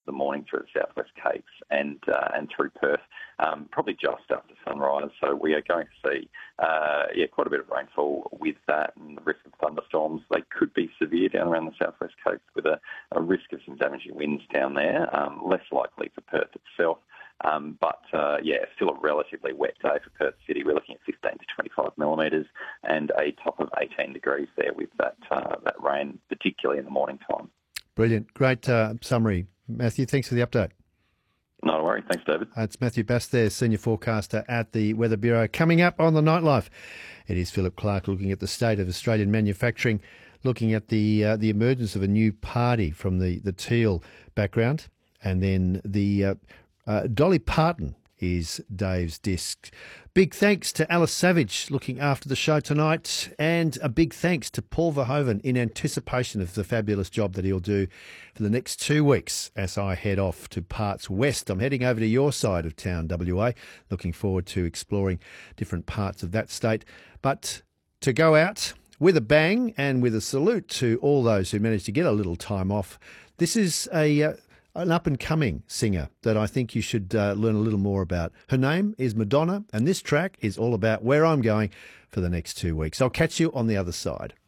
the morning through the Southwest Capes and through Perth, probably just after sunrise. So we are going to see quite a bit of rainfall with that, and the risk of thunderstorms. They could be severe down around the Southwest Coast with a risk of some damaging winds down there. Less likely for Perth itself. Still a relatively wet day for Perth City. We're looking at 15 to 25 millimetres and a top of 18 degrees there with that rain, particularly in the morning time. Brilliant. Great summary, Matthew. Thanks for the update. Not a worry. Thanks, David. It's Matthew Bass there, Senior Forecaster at the Weather Bureau. Coming up on The Nightlife, it is Philip Clark looking at the state of Australian manufacturing, looking at the emergence of a new party from the Teal background, and then the Dolly Parton is Dave's disc. Big thanks to Alice Savage looking after the show tonight, and a big thanks to Paul Verhoeven in anticipation of the fabulous job that he'll do for the next 2 weeks as I head off to parts west. I'm heading over to your side of town, WA. Looking forward to exploring different parts of that state. But to go out with a bang and with a salute to all those who managed to get a little time off, this is an up-and-coming singer that I think you should learn a little more about. Her name is Madonna, and this track is all about where I'm going for the next 2 weeks. I'll catch you on the other side.